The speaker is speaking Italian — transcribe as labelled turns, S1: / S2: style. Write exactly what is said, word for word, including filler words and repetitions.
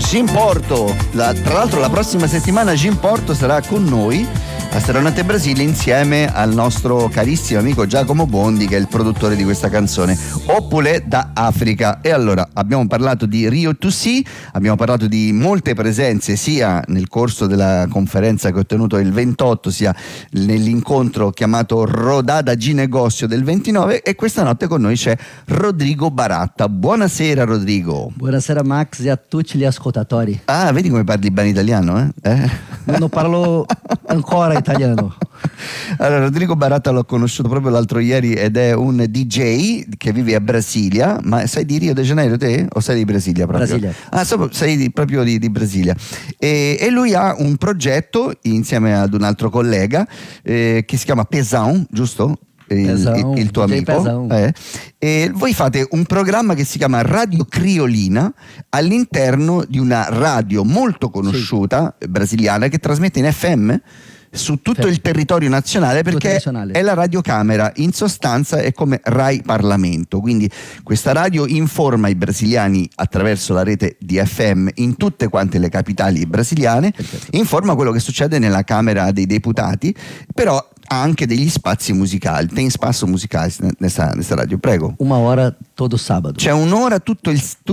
S1: Jim Porto. La, tra l'altro la prossima settimana Jim Porto sarà con noi a Serenate Brasile insieme al nostro carissimo amico Giacomo Bondi, che è il produttore di questa canzone, Oppure da Africa. E allora abbiamo parlato di Rio to See, abbiamo parlato di molte presenze sia nel corso della conferenza che ho tenuto il ventotto, sia nell'incontro chiamato Rodada Ginegozio del ventinove, e questa notte con noi c'è Rodrigo Baratta. Buonasera Rodrigo.
S2: Buonasera Max e a tutti gli ascoltatori.
S1: Ah, vedi come parli bene italiano, eh? eh?
S2: Non parlo ancora italiano.
S1: Allora, Rodrigo Baratta l'ho conosciuto proprio l'altro ieri ed è un D J che vive a Brasilia. Ma sei di Rio de Janeiro te? O sei di Brasilia proprio?
S2: Brasilia.
S1: Ah, so, sei di, proprio di, di Brasilia. E, e lui ha un progetto insieme ad un altro collega eh, che si chiama Pesão, giusto? Il,
S2: Pesão,
S1: il, il tuo
S2: D J
S1: amico eh. E voi fate un programma che si chiama Radio Criolina all'interno di una radio molto conosciuta, sì, brasiliana, che trasmette in F M su tutto sì. il territorio nazionale, perché è la radiocamera, in sostanza è come Rai Parlamento. Quindi questa radio informa i brasiliani attraverso la rete di F M in tutte quante le capitali brasiliane, informa quello che succede nella Camera dei Deputati, però ha anche degli spazi musicali. Tem spaço musicale nessa, nessa radio, prego.
S2: Una ora todo sabato.
S1: C'è un'ora tutto il